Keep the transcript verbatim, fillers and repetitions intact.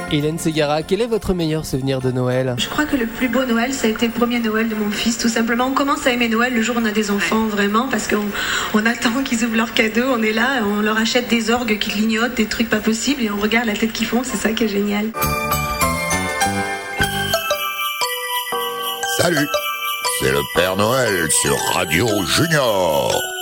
Hélène Ségara, quel est votre meilleur souvenir de Noël ? Je crois que le plus beau Noël, ça a été le premier Noël de mon fils, tout simplement. On commence à aimer Noël le jour où on a des enfants, vraiment, parce qu'on on attend qu'ils ouvrent leurs cadeaux, on est là, on leur achète des orgues qui clignotent, des trucs pas possibles, et on regarde la tête qu'ils font, c'est ça qui est génial. Salut, c'est le Père Noël sur Radio Junior.